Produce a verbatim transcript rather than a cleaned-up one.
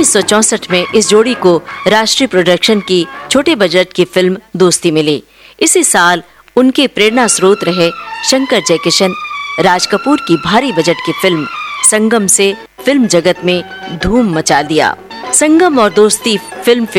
उन्नीस सौ चौसठ में इस जोड़ी को राष्ट्रीय प्रोडक्शन की छोटे बजट की फिल्म दोस्ती मिली। इसी साल उनके प्रेरणा स्रोत रहे शंकर जयकिशन राज कपूर की भारी बजट की फिल्म संगम से फिल्म जगत में धूम मचा दिया। संगम और दोस्ती फिल्म